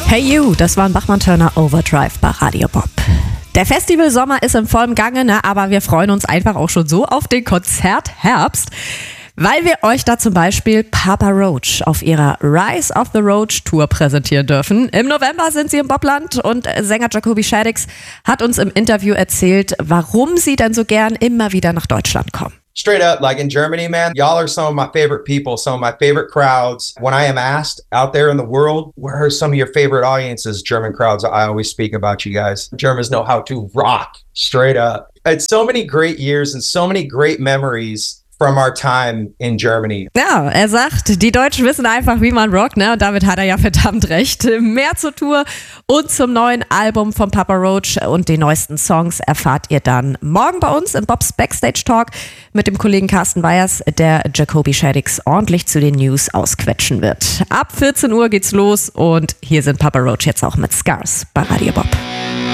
Hey You, das war ein Bachmann-Turner Overdrive bei Radio Bob. Der Festivalsommer ist im vollen Gange, ne? Aber wir freuen uns einfach auch schon so auf den Konzertherbst, weil wir euch da zum Beispiel Papa Roach auf ihrer Rise of the Roach Tour präsentieren dürfen. Im November sind sie im Bobland und Sänger Jacoby Shaddix hat uns im Interview erzählt, warum sie denn so gern immer wieder nach Deutschland kommen. Straight up, like in Germany, man, y'all are some of my favorite people, some of my favorite crowds. When I am asked out there in the world, where are some of your favorite audiences, German crowds, I always speak about you guys. Germans know how to rock, straight up. It's so many great years and so many great memories from our time in Germany. Ja, er sagt, die Deutschen wissen einfach, wie man rockt, ne? Und damit hat er ja verdammt recht. Mehr zur Tour und zum neuen Album von Papa Roach und den neuesten Songs erfahrt ihr dann morgen bei uns im Bobs Backstage Talk mit dem Kollegen Carsten Weyers, der Jacoby Shaddix ordentlich zu den News ausquetschen wird. Ab 14 Uhr geht's los und hier sind Papa Roach jetzt auch mit Scars bei Radio Bob.